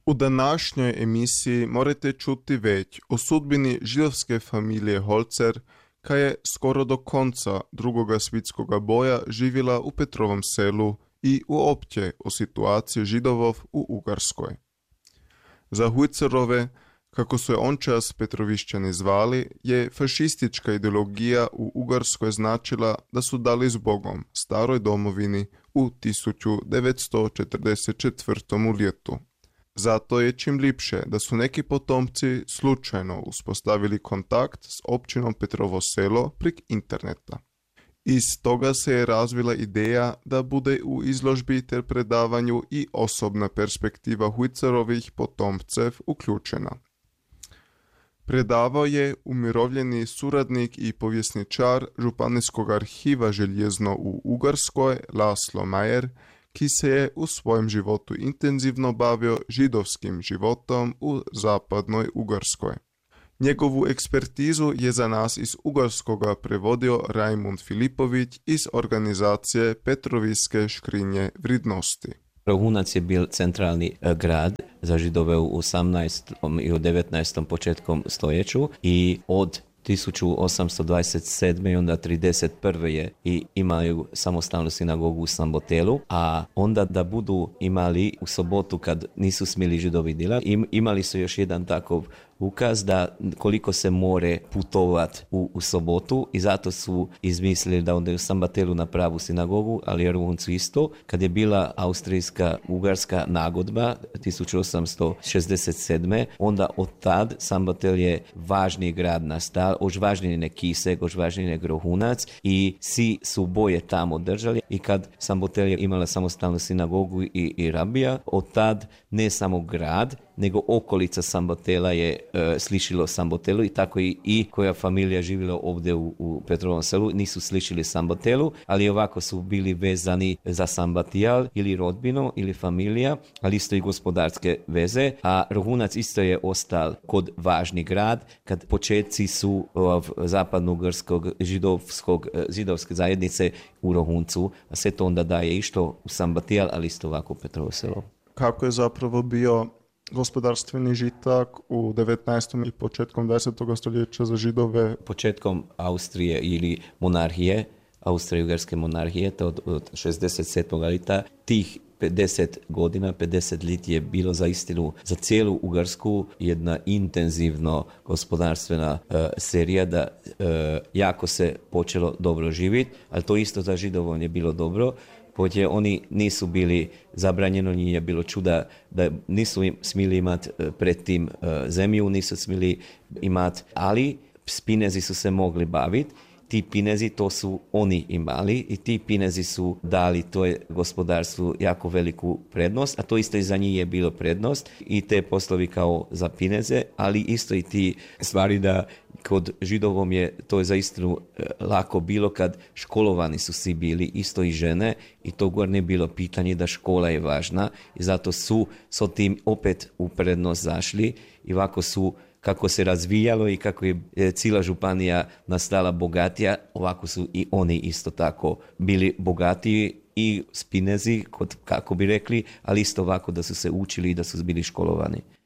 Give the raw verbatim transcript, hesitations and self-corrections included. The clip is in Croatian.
U današnjoj emisiji morate čuti već o sudbini židovske familije Holzer, koja je skoro do konca drugoga svjetskoga boja živjela u Petrovom selu i uopće o situaciji židovov u Ugarskoj. Za Hujcerove, kako su je ončas Petrovišćani zvali, je fašistička ideologija u Ugarskoj značila da su dali zbogom staroj domovini u tisuću devetsto četrdeset četvrtom ljetu. Zato je čim lipše da su neki potomci slučajno uspostavili kontakt s općinom Petrovo selo prek interneta. Iz toga se je razvila ideja da bude u izložbi ter predavanju i osobna perspektiva Hujcerovih potomcev uključena. Predavao je umirovljeni suradnik i povjesničar Županijskog arhiva Željezno u Ugarskoj Laslo Majer, ki se je u svojem životu intenzivno bavio židovskim životom u zapadnoj Ugarskoj. Njegovu ekspertizu je za nas iz Ugarskoga prevodio Rajmund Filipović iz organizacije Petrovijske škrinje vrednosti. Rohunac je bil centralni grad za Židove u osemnaestom i u devetnaestom početkom stoljeću i od tisuću osamsto dvadeset sedme i onda trideset prve je i imaju samostalnu sinagogu u Sambotelu, a onda da budu imali u sobotu kad nisu smjeli Židovi djelat, im, imali su još jedan takav ukaz da koliko se more putovat u, u sobotu i zato su izmislili da onda u Sambotelu napravu sinagogu, ali u Rohuncu isto. Kad je bila austrijska ugarska nagodba tisuću osamsto šezdeset sedme onda od tad Sambotel je važniji grad nastal, už važniji nek Kisek, už važniji nek Rohunac i svi su boje tamo držali i kad Sambotel je imala samostalnu sinagogu i, i rabija, od tad ne samo grad, nego okolica Sambotela je e, slišilo Sambotelu i tako i, i koja familija živjela ovdje u, u Petrovom selu nisu slišili Sambotelu, ali ovako su bili vezani za Sambotijal ili rodbino ili familija, ali isto i gospodarske veze, a Rohunac isto je ostal kod važni grad, kad početci su zapadno-ugarskog židovskog, židovske zajednice u Rohuncu, a sve to onda daje išto u Sambotijal, ali isto ovako u Petrovo selo. Kako je zapravo bio gospodarstveni žitak u devetnaestom i početkom dvadesetog stoljeća za Židove? Početkom Austrije ili monarhije, Austro-Ugarske monarhije, to od, od šezdeset sedmog leta, tih pedeset godina, pedeset let je bilo za istinu za cijelu Ugarsku jedna intenzivno gospodarstvena uh, serija da uh, jako se počelo dobro živjeti, ali to isto za Židovom je bilo dobro. Pođe oni nisu bili zabranjeno, nije bilo čuda da nisu im smili imati pred tim uh, zemlju, nisu smili imati, ali s pinezi su se mogli baviti. Ti pinezi to su oni imali i ti pinezi su dali to gospodarstvu jako veliku prednost, a to isto i za njih je bilo prednost i te poslovi kao za pineze, ali isto i ti stvari da kod Židovom je to je za istinu lako bilo kad školovani su svi bili, isto i žene i to gore ne bilo pitanje da škola je važna i zato su s tim opet u prednost zašli i ovako su kako se razvijalo i kako je cijela županija nastala bogatija, ovako su i oni isto tako bili bogatiji i spinezi, kako bi rekli, ali isto ovako da su se učili i da su bili školovani.